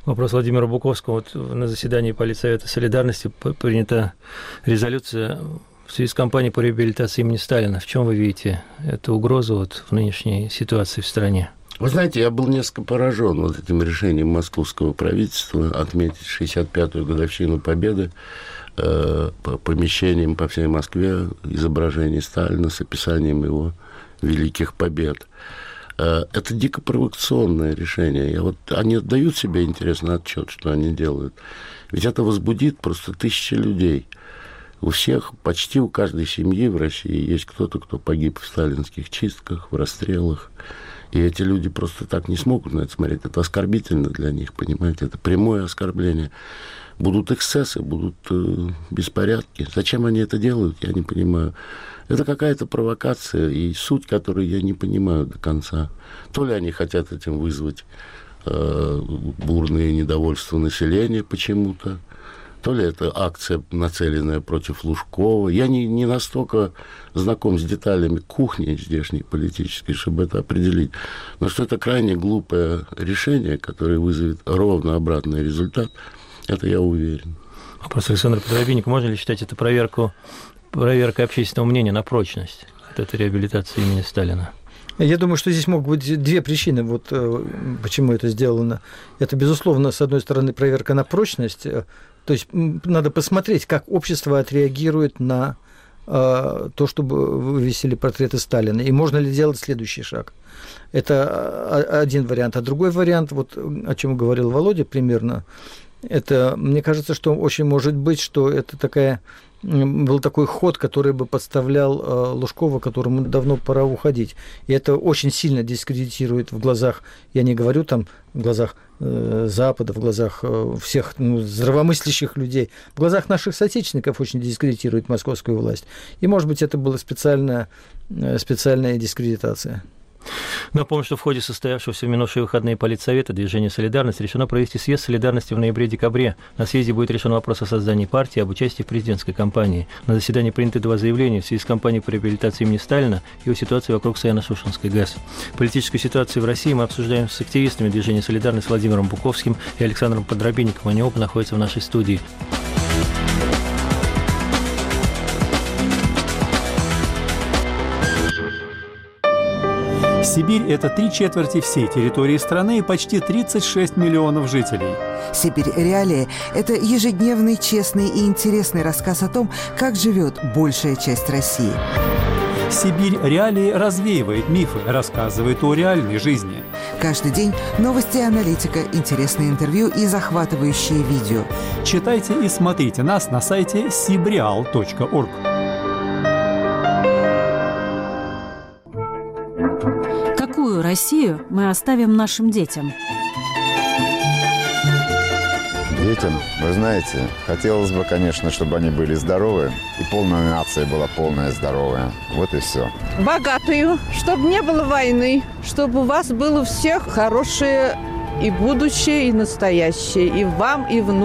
Вопрос Владимира Буковского. Вот на заседании Политсовета солидарности принята резолюция в связи с кампанией по реабилитации имени Сталина. В чем вы видите эту угрозу вот в нынешней ситуации в стране? Вы знаете, я был несколько поражен вот этим решением московского правительства отметить 65-ю годовщину Победы помещением по всей Москве изображений Сталина с описанием его великих побед. Это дико провокационное решение. Они отдают себе, интересно, отчет, что они делают. Ведь это возбудит просто тысячи людей. У всех, почти у каждой семьи в России есть кто-то, кто погиб в сталинских чистках, в расстрелах. И эти люди просто так не смогут на это смотреть. Это оскорбительно для них, понимаете? Это прямое оскорбление. Будут эксцессы, будут беспорядки. Зачем они это делают, я не понимаю. Это какая-то провокация, и суть которой я не понимаю до конца. То ли они хотят этим вызвать бурное недовольство населения почему-то, то ли это акция, нацеленная против Лужкова. Я не настолько знаком с деталями кухни здешней политической, чтобы это определить. Но что это крайне глупое решение, которое вызовет ровно обратный результат, это я уверен. Вопрос Александра Подробинника. Можно ли считать это проверкой общественного мнения на прочность от этой реабилитации имени Сталина? Я думаю, что здесь могут быть две причины, вот почему это сделано. Это, безусловно, с одной стороны, проверка на прочность. То есть надо посмотреть, как общество отреагирует на то, чтобы вывесили портреты Сталина. И можно ли делать следующий шаг. Это один вариант. А другой вариант, вот о чем говорил Володя примерно, это, мне кажется, что очень может быть, что это был такой ход, который бы подставлял Лужкова, которому давно пора уходить. И это очень сильно дискредитирует в глазах, я не говорю там в глазах Запада, в глазах всех здравомыслящих людей, в глазах наших соотечественников очень дискредитирует московскую власть. И, может быть, это была специальная дискредитация. Напомню, что в ходе состоявшегося в минувшие выходные Политсовета движения «Солидарность» решено провести съезд солидарности в ноябре-декабре. На съезде будет решен вопрос о создании партии и об участии в президентской кампании. На заседании приняты два заявления в связи с кампанией по реабилитации имени Сталина и о ситуации вокруг Саяно-Шушенской ГЭС. Политическую ситуацию в России мы обсуждаем с активистами движения «Солидарность» Владимиром Буковским и Александром Подробинником. Они оба находятся в нашей студии. Сибирь – это 3/4 всей территории страны и почти 36 миллионов жителей. «Сибирь. Реалии» – это ежедневный, честный и интересный рассказ о том, как живет большая часть России. «Сибирь. Реалии» развеивает мифы, рассказывает о реальной жизни. Каждый день новости и аналитика, интересные интервью и захватывающие видео. Читайте и смотрите нас на сайте sibreal.org. Какую Россию мы оставим нашим детям? Детям, вы знаете, хотелось бы, конечно, чтобы они были здоровы, и полная нация была полная здоровая. Вот и все. Богатую, чтобы не было войны, чтобы у вас было у всех хорошее и будущее, и настоящее, и вам, и внукам.